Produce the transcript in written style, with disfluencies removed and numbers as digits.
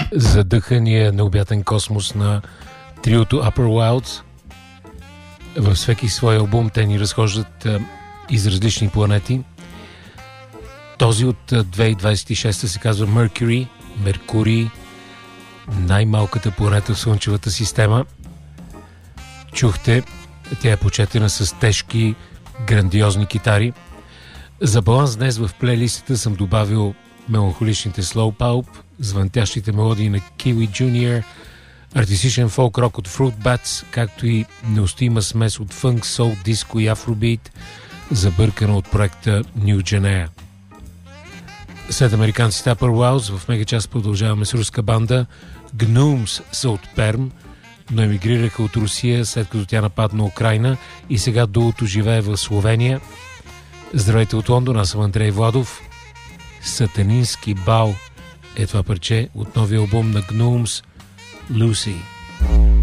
задъхания необятен космос на триото Upper Wilds. Във всеки свой албум те ни разхождат из различни планети. Този от 2026 се казва Mercury, Меркурий, най-малката планета в Слънчевата система. Чухте, тя е почетена с тежки, грандиозни китари. За баланс днес в плейлистата съм добавил меланхоличните Slow Pulp, звънтящите мелодии на Kiwi Junior, артистичен фолк-рок от Fruit Bats, както и неустоима смес от фънк, сол, диско и афробит, забъркана от проекта New Genea. След американците Upper Wilds в мегачас продължаваме с руска банда. Gnomes са от Перм, но емигрираха от Русия, след като тя нападна Украйна и сега дуото живее в Словения. Здравейте от Лондон, аз съм Андрей Владов. Сатанински бал е това парче от новия албум на Gnomes, Lucy.